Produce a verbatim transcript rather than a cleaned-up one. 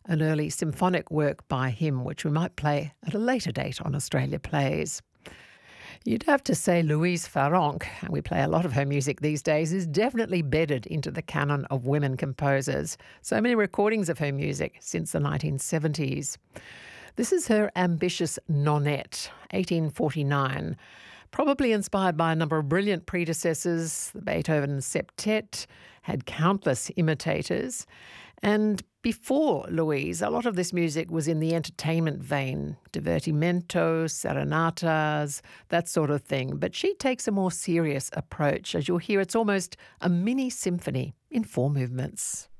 an early symphonic work by him, which we might play at a later date on Australia Plays. You'd have to say Louise Farrenc, and we play a lot of her music these days, is definitely bedded into the canon of women composers. So many recordings of her music since the nineteen seventies. This is her ambitious Nonette, eighteen forty-nine, probably inspired by a number of brilliant predecessors. The Beethoven Septet had countless imitators. And before Louise, a lot of this music was in the entertainment vein, divertimento, serenatas, that sort of thing. But she takes a more serious approach. As you'll hear, it's almost a mini symphony in four movements.